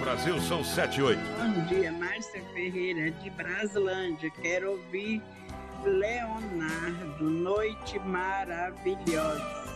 Brasil, são 7:08. Bom dia, Márcia Ferreira de Braslândia. Quero ouvir Leonardo, Noite Maravilhosa.